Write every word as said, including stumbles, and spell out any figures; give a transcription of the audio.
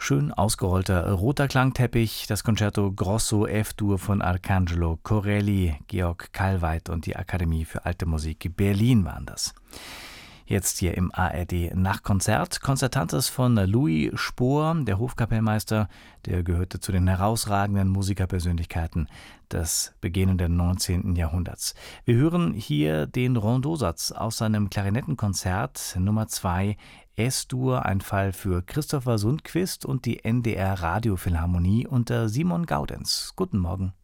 Schön ausgerollter roter Klangteppich, das Concerto Grosso F-Dur von Arcangelo Corelli, Georg Kalweit und die Akademie für Alte Musik Berlin waren das. Jetzt hier im A R D Nachtkonzert, Konzertantes von Louis Spohr, der Hofkapellmeister, der gehörte zu den herausragenden Musikerpersönlichkeiten des beginnenden neunzehnten Jahrhunderts. Wir hören hier den Rondeausatz aus seinem Klarinettenkonzert Nummer zwei, S-Dur, ein Fall für Christopher Sundquist und die N D R Radiophilharmonie unter Simon Gaudenz. Guten Morgen.